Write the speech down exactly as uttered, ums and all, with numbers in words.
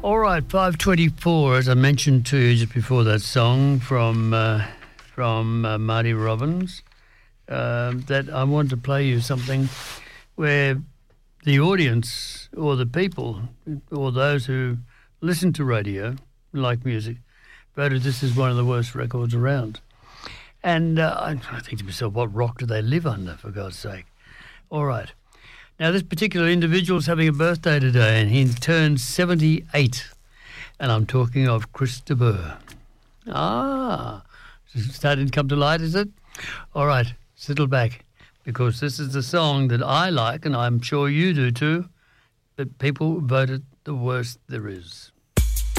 All right, five twenty-four, as I mentioned to you just before that song from uh, from uh, Marty Robbins, uh, that I wanted to play you something where the audience or the people or those who listen to radio, like music, voted this is one of the worst records around. And uh, I, I think to myself, what rock do they live under, for God's sake? All right. Now, this particular individual is having a birthday today, and he turns seventy-eight. And I'm talking of Chris de Burgh. Ah, it's starting to come to light, is it? All right, settle back, because this is the song that I like, and I'm sure you do too, but people voted the worst there is.